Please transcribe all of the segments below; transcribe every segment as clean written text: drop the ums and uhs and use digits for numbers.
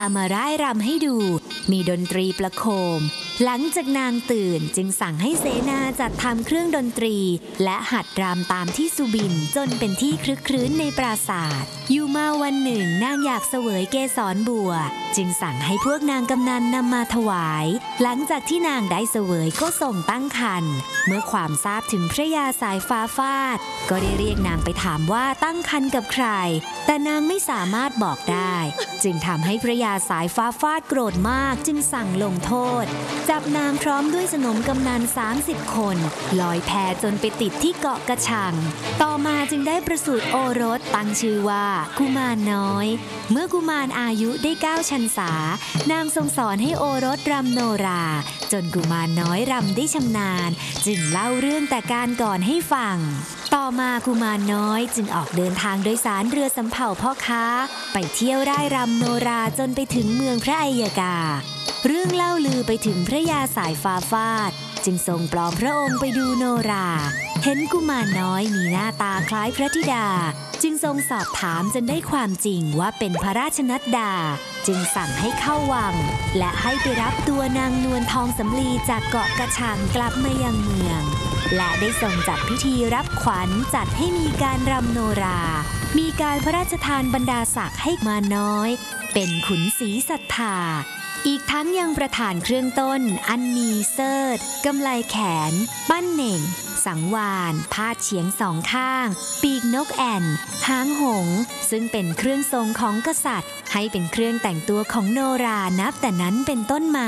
มาร่ายรำให้ดูมีดนตรีประโคมหลังจากนางตื่นจึงสั่งให้เสนาจัดทำเครื่องดนตรีและหัดรำตามที่สุบินจนเป็นที่คลึกครื้นในปราสาทอยู่มาวันหนึ่งนางอยากเสวยเกสรบัวจึงสั่งให้พวกนางกำนันนำมาถวายหลังจากที่นางได้เสวยก็ส่งตั้งครรภ์เมื่อความทราบถึงพระยาสายฟ้าฟาดก็ได้เรียกนางไปถามว่าตั้งครรภ์กับใครแต่นางไม่สามารถบอกได้จึงทำให้พระยาสายฟ้าฟาดโกรธมากจึงสั่งลงโทษจับนางพร้อมด้วยสนมกำนัน30 คนลอยแพจนไปติดที่เกาะกระชังต่อมาจึงได้ประสูติโอรสตั้งชื่อว่ากุมารน้อยเมื่อกุมารอายุได้9 พรรษานางทรงสอนให้โอรสรำโนราจนกุมารน้อยรำได้ชำนาญจึงเล่าเรื่องแต่การก่อนให้ฟังต่อมากุมารน้อยจึงออกเดินทางโดยสารเรือสำเภาพ่อค้าไปเที่ยวร่ายรำโนราจนไปถึงเมืองพระอัยกาเรื่องเล่าลือไปถึงพระยาสายฟ้าฟาดจึงทรงปลอมพระองค์ไปดูโนราเห็นกุมารน้อยมีหน้าตาคล้ายพระธิดาจึงทรงสอบถามจนได้ความจริงว่าเป็นพระราชนัดดาจึงสั่งให้เข้าวังและให้ไปรับตัวนางนวลทองสำลีจากเกาะกระชังกลับมายังเมืองและได้ทรงจัดพิธีรับขวัญจัดให้มีการรำโนรามีการพระราชทานบรรดาศักดิ์ให้มาน้อยเป็นขุนศรีศรัทธาอีกทั้งยังประทานเครื่องต้นอันมีเสิร์ธกำไลแขนปั้นเหน่งสังวานพาดเฉียงสองข้างปีกนกแอ่นหางหงส์ซึ่งเป็นเครื่องทรงของกษัตริย์ให้เป็นเครื่องแต่งตัวของโนรานับแต่นั้นเป็นต้นมา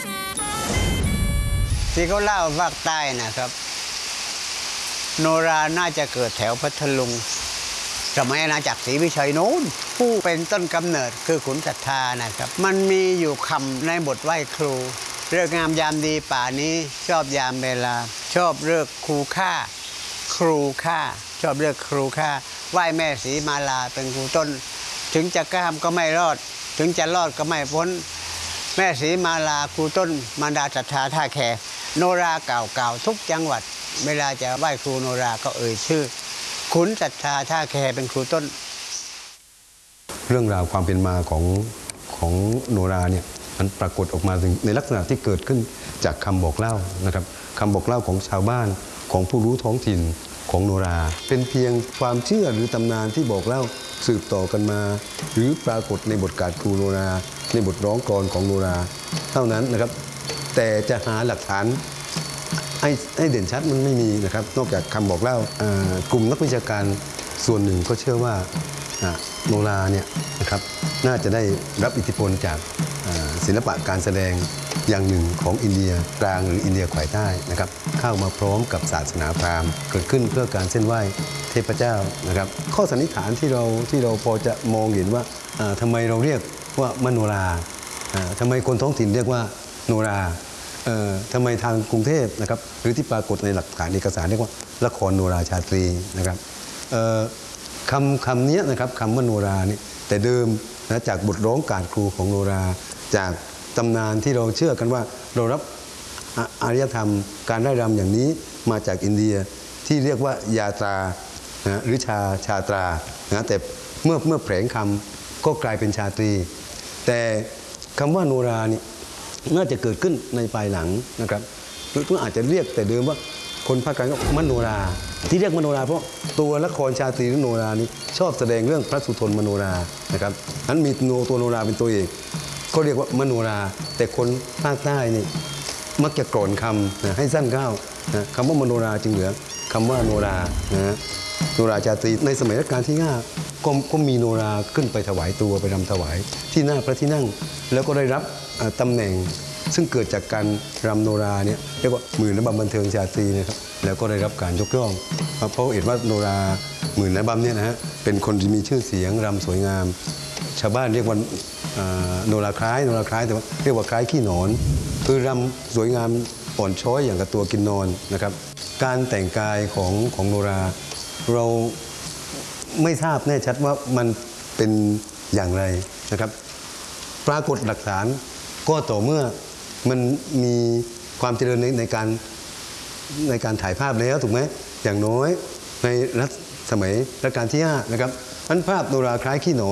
ที่เขาเล่าภาคใต้นะครับโนราน่าจะเกิดแถวพัทลุงสมัยอาณาจักรศรีวิชัยโน้นผู้เป็นต้นกำเนิดคือขุนศรัทธานะครับมันมีอยู่คำในบทไหว้ครูเลิกงามยามดีป่านี้ชอบยามเวลาชอบเลิกครูค่าชอบเลิกครูค่าไหว้แม่ศรีมาลาเป็นครูต้นถึงจะกล้ามก็ไม่รอดถึงจะรอดก็ไม่พ้นแม่ศรีมาลาครูต้นมารดาศรัทธาท่าแขโนราเก่าทุกจังหวัดเวลาจะไหว้ครูโนราก็เอ่ยชื่อขุนศรัทธาท่าแคเป็นครูต้นเรื่องราวความเป็นมาของโนราเนี่ยมันปรากฏออกมาในลักษณะที่เกิดขึ้นจากคำบอกเล่านะครับคำบอกเล่าของชาวบ้านของผู้รู้ท้องถิ่นของโนราเป็นเพียงความเชื่อหรือตำนานที่บอกเล่าสืบต่อกันมาหรือปรากฏในบทกาฬครูโนราในบทร้องกลอนของโนราเท่านั้นนะครับแต่จะหาหลักฐานให้เด่นชัดมันไม่มีนะครับนอกจากคำบอกเล่ากลุ่มนักวิชาการส่วนหนึ่งก็เชื่อว่าโนราเนี่ยนะครับน่าจะได้รับอิทธิพลจากศิลปะการแสดงอย่างหนึ่งของอินเดียกลางหรืออินเดียแขวใต้นะครับเข้ามาพร้อมกับศาสนาพราหมณ์เกิดขึ้นเพื่อการเส้นไหว้เทพเจ้านะครับข้อสันนิษฐานที่เราพอจะมองเห็นว่าทำไมเราเรียกว่ามโนราทำไมคนท้องถิ่นเรียกว่าโนราทำไมทางกรุงเทพนะครับหรือที่ปรากฏในหลักฐานเอกสารเรียกว่าละครโนราชาตรีนะครับคำนี้นะครับคำว่าโนราเนี่ยแต่เดิมนะจากบทร้องการครูของโนราจากตำนานที่เราเชื่อกันว่าเรารับอารยธรรมการร่ายรำอย่างนี้มาจากอินเดียที่เรียกว่ายาตรานะหรือชาตรานะแต่เมื่อแผลงคำก็กลายเป็นชาตรีแต่คำว่าโนรานี่น่าจะเกิดขึ้นในภายหลังนะครับหรืออาจจะเรียกแต่เดิมว่าคนภาคกลางก็มโนราที่เรียกมโนราเพราะตัวละครชาตรีหรือโนรานี้ชอบแสดงเรื่องพระสุทนมโนรานะครับนั้นมีตัวโนราเป็นตัวเอกก็เรียกว่ามโนราแต่คนภาคใต้นี่มักจะกร่อนคำให้สั้นเข้าคำว่ามโนราจึงเหลือคำว่าโนราโนราชาตรีในสมัยรัชกาลที่5ก็มีโนราขึ้นไปถวายตัวไปรำถวายที่หน้าพระที่นั่งแล้วก็ได้รับตำแหน่งซึ่งเกิดจากการรำโนราเนี่ยเรียกว่าหมื่นระบำบันเทิงชาตรีนะครับแล้วก็ได้รับการยกย่องเพราะเห็นว่าโนราหมื่นระบำเนี่ยนะฮะเป็นคนที่มีชื่อเสียงรำสวยงามชาวบ้านเรียกว่าโนราคล้ายแต่ว่าเรียกว่าคล้ายขี้หนอนคือรำสวยงามอ่อนช้อยอย่างกับตัวกินนอนนะครับการแต่งกายของโนราเราไม่ทราบแน่ชัดว่ามันเป็นอย่างไรนะครับปรากฏหลักฐานก็ต่อเมื่อมันมีความเจริญในการถ่ายภาพแล้วถูกไหมอย่างน้อยในสมัยรัชกาลที่5นะครับอันภาพโนราคล้ายขี้หนอน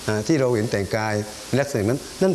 ที่เราเห็นแต่งกายในลักษณะนั้นนั่น